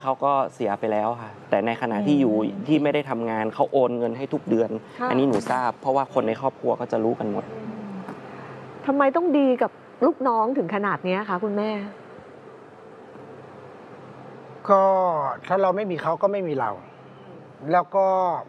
เขาก็เสียไปแล้วค่ะแต่ในขณะที่อยู่ที่ไม่ได้ทำงานเขาโอนเงินให้ทุกเดือนอันนี้หนูทราบเพราะว่าคนในครอบครัวก็จะรู้กันหมดทำไมต้องดีกับลูกน้องถึงขนาดนี้คะคุณแม่ก็ถ้าเราไม่มีเขาก็ไม่มีเราแล้วก็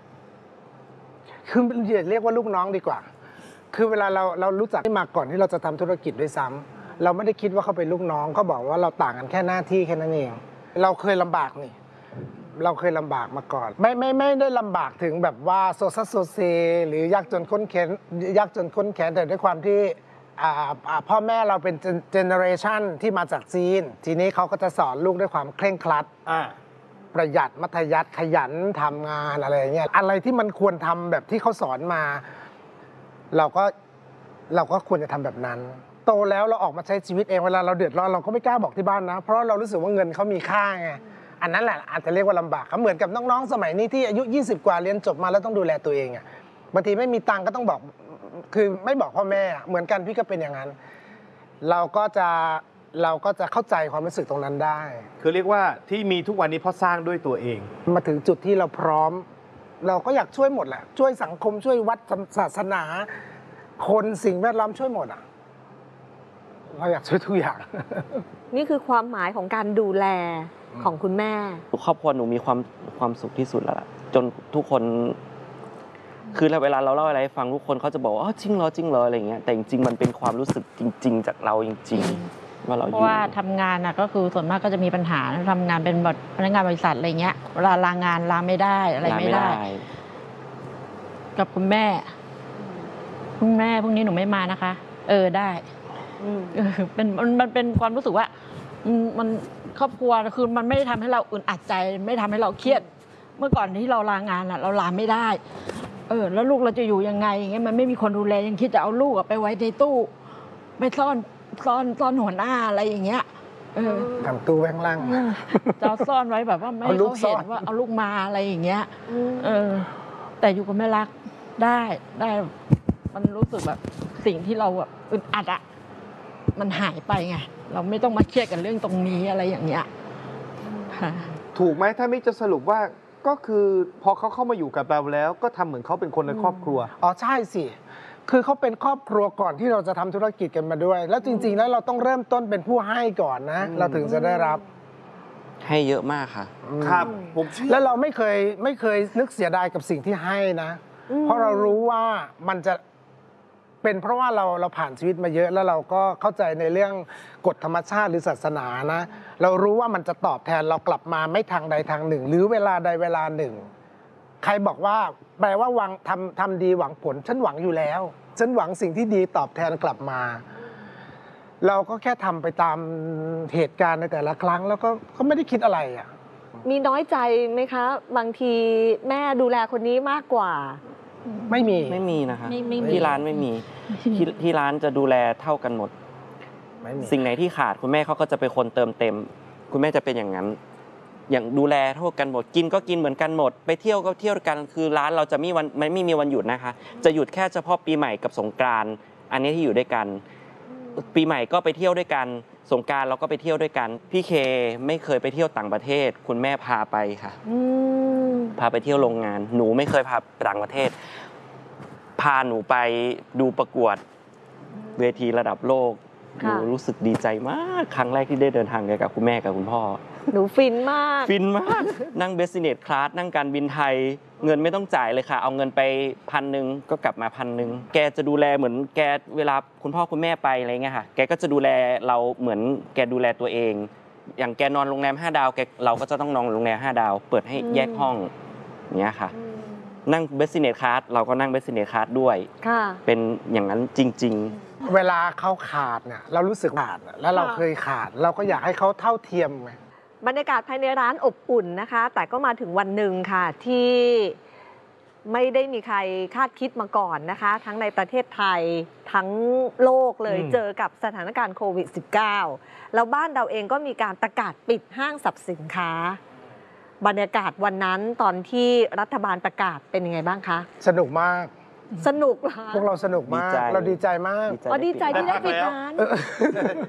คือเรียกว่าลูกน้องดีกว่าคือเวลาเรารู้จักมาก่อนที่เราจะทำธุรกิจด้วยซ้ำเราไม่ได้คิดว่าเขาเป็นลูกน้องเขาบอกว่าเราต่างกันแค่หน้าที่แค่นั้นเองเราเคยลำบากนี่เราเคยลำบากมาก่อนไม่ได้ลำบากถึงแบบว่าโซซัสโซเซหรือยากจนข้นแค้นแต่ด้วยความที่พ่อแม่เราเป็นเจเนอเรชันที่มาจากจีนทีนี้เขาก็จะสอนลูกด้วยความเคร่งครัดประหยัดมัธยัสถ์ขยันทำงานอะไรอย่างเงี้ยอะไรที่มันควรทำแบบที่เขาสอนมาเราก็ควรจะทำแบบนั้นโตแล้วเราออกมาใช้ชีวิตเองเวลาเราเดือดร้อนเราก็ไม่กล้าบอกที่บ้านนะเพราะเรารู้สึกว่าเงินเขามีค่าไงอันนั้นแหละอาจจะเรียกว่าลำบากเหมือนกับน้องๆสมัยนี้ที่อายุ20กว่าเรียนจบมาแล้วต้องดูแลตัวเองอ่ะบางทีไม่มีตังค์ก็ต้องบอกคือไม่บอกพ่อแม่เหมือนกันพี่ก็เป็นอย่างนั้นเราก็จะเข้าใจความรู้สึกตรงนั้นได้คือเรียกว่าที่มีทุกวันนี้เพราะสร้างด้วยตัวเองมาถึงจุดที่เราพร้อมเราก็อยากช่วยหมดแหละช่วยสังคมช่วยวัดศาสนาคนสิ่งแวดล้อมช่วยหมดอ่ะเราอยากช่วยทุกอย่างนี่คือความหมายของการดูแลของคุณแม่ครอบครัวหนูมีความสุขที่สุดแล้วล่ะจนทุกคนคือเวลาเราเล่าอะไรให้ฟังทุกคนเขาจะบอกว่าจริงเหรออะไรเงี้ยแต่จริงๆมันเป็นความรู้สึกจริงๆจากเราจริงๆว่าเราอยู่เพราะว่าทำงานก็คือส่วนมากก็จะมีปัญหาทำงานเป็นพนักงานบริษัทอะไรเงี้ยเวลาลางานลาไม่ได้อะไรไม่ได้กับคุณแม่พรุ่งนี้หนูไม่มานะคะได้มันเป็นความรู้สึกว่ามันครอบครัวคือมันไม่ได้ทำให้เราอึดอัดใจไม่ทำให้เราเครียดเมื่อก่อนที่เราลางานเราลาไม่ได้แล้วลูกเราจะอยู่ยังไงอย่างเงี้ยมันไม่มีคนดูแลยังคิดจะเอาลูกไปไว้ในตู้ไปซ่อนหัวหน้าอะไรอย่างเงี้ยทำตู้แว้งล่างจะซ่อนไว้แบบว่าไม่ให้เขาเห็นว่าเอาลูกมาอะไรอย่างเงี้ยแต่อยู่กับแม่รักได้มันรู้สึกแบบสิ่งที่เราแบบอึดอัดมันหายไปไงเราไม่ต้องมาเครียดกันเรื่องตรงนี้อะไรอย่างเงี้ยถูกไหมถ้าไม่จะสรุปว่าก็คือพอเขาเข้ามาอยู่กับเราแล้วก็ทำเหมือนเขาเป็นคนในครอบครัวใช่สิคือเขาเป็นครอบครัวก่อนที่เราจะทำธุรกิจกันมาด้วยแล้วจริงๆแล้วเราต้องเริ่มต้นเป็นผู้ให้ก่อนนะเราถึงจะได้รับให้เยอะมากค่ะครับผมเชื่อแล้วเราไม่เคยนึกเสียดายกับสิ่งที่ให้นะเพราะเรารู้ว่ามันจะเป็นเพราะว่าเราผ่านชีวิตมาเยอะแล้วเราก็เข้าใจในเรื่องกฎธรรมชาติหรือศาสนานะเรารู้ว่ามันจะตอบแทนเรากลับมาไม่ทางใดทางหนึ่งหรือเวลาใดเวลาหนึ่งใครบอกว่าแปลว่าทำดีหวังผลฉันหวังอยู่แล้วฉันหวังสิ่งที่ดีตอบแทนกลับมาเราก็แค่ทำไปตามเหตุการณ์ในแต่ละครั้งแล้วก็ไม่ได้คิดอะไรมีน้อยใจไหมคะบางทีแม่ดูแลคนนี้มากกว่าไม่มีนะคะที่ร้านไม่มีที่ร้านจะดูแลเท่ากันหมดสิ่งไหนที่ขาดคุณแม่เขาก็จะเป็นคนเติมเต็มคุณแม่จะเป็นอย่างนั้นอย่างดูแลเท่ากันหมดกินก็กินเหมือนกันหมดไปเที่ยวก็เที่ยวกันคือร้านเราจะไม่มีวันหยุดนะคะจะหยุดแค่เฉพาะปีใหม่กับสงกรานต์อันนี้ที่อยู่ด้วยกันปีใหม่ก็ไปเที่ยวด้วยกันสงกรานต์เราก็ไปเที่ยวด้วยกันพี่เคไม่เคยไปเที่ยวต่างประเทศคุณแม่พาไปค่ะพาไปเที่ยวโรงงานหนูไม่เคยพาต่างประเทศพาหนูไปดูประกวดเวทีระดับโลกหนูรู้สึกดีใจมากครั้งแรกที่ได้เดินทางกับคุณแม่กับคุณพ่อหนูฟินมากนั่ง Business Class นั่งการบินไทยเงินไม่ต้องจ่ายเลยค่ะเอาเงินไป1,000ก็กลับมา1,000แกจะดูแลเหมือนแกเวลาคุณพ่อคุณแม่ไปอะไรเงี้ยค่ะแกก็จะดูแลเราเหมือนแกดูแลตัวเองอย่างแกนอนโรงแรม5 ดาวเราก็จะต้องนอนโรงแรม5 ดาวเปิดให้แยกห้องเนี้ยค่ะนั่ง Business Class เราก็นั่ง Business Class ด้วยเป็นอย่างนั้นจริงๆเวลาเขาขาดเนี่ยเรารู้สึกขาดแล้วเราเคยขาดเราก็อยากให้เขาเท่าเทียมไงบรรยากาศภายในร้านอบอุ่นนะคะแต่ก็มาถึงวันหนึ่งค่ะที่ไม่ได้มีใครคาดคิดมาก่อนนะคะทั้งในประเทศไทยทั้งโลกเลยเจอกับสถานการณ์โควิด -19 แล้วบ้านเราเองก็มีการประกาศปิดห้างสรรพสินค้าบรรยากาศวันนั้นตอนที่รัฐบาลประกาศเป็นยังไงบ้างคะสนุกมากสนุกเหรอพวกเราสนุกมากเราดีใจมากดีใจที่ได้ปิดร้าน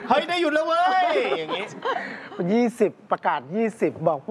เฮ้ยได้หยุดแล้วเว้ยอย่างนี้ 20 ประกาศ 20 บอก